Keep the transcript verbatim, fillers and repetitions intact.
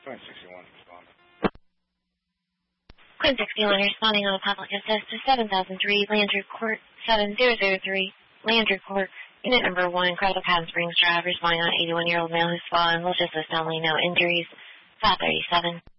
Queen sixty-one responding. Queen sixty-one responding on a public assist to seven thousand three, Landry Court, seven zero zero three, Landry Court, unit number one, Crowder Palm Springs Drive, responding on an eighty-one-year-old male who's fallen, will just list only, no injuries, five thirty-seven.